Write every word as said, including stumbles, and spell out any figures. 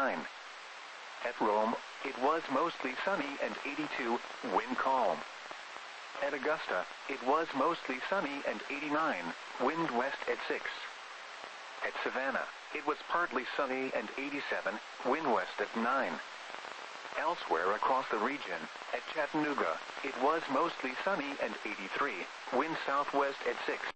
eighty-nine. At Rome, it was mostly sunny and eighty-two, wind calm. At Augusta, it was mostly sunny and eighty-nine, wind west at six. At Savannah, it was partly sunny and eighty-seven, wind west at nine. Elsewhere across the region, at Chattanooga, it was mostly sunny and eighty-three, wind southwest at six.